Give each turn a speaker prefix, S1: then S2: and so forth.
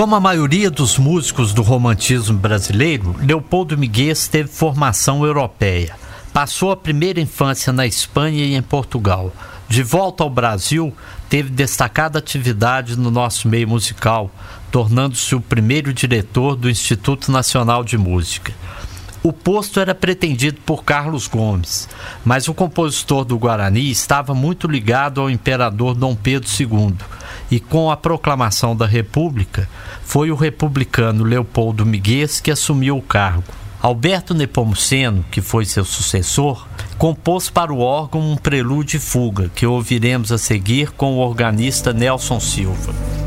S1: Como a maioria dos músicos do romantismo brasileiro, Leopoldo Miguel teve formação europeia. Passou a primeira infância na Espanha e em Portugal. De volta ao Brasil, teve destacada atividade no nosso meio musical, tornando-se o primeiro diretor do Instituto Nacional de Música. O posto era pretendido por Carlos Gomes, mas o compositor do Guarani estava muito ligado ao imperador Dom Pedro II, e com a proclamação da República, foi o republicano Leopoldo Miguel que assumiu o cargo. Alberto Nepomuceno, que foi seu sucessor, compôs para o órgão um prelúdio e fuga, que ouviremos a seguir com o organista Nelson Silva.